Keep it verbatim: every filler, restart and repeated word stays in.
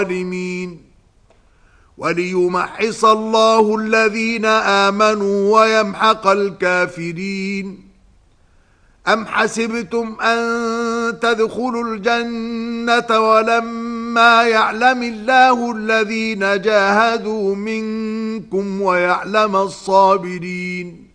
الظالمين وليمحص الله الذين آمنوا ويمحق الكافرين. أم حسبتم أن تدخلوا الجنة ولما يعلم الله الذين جاهدوا منكم ويعلم الصابرين.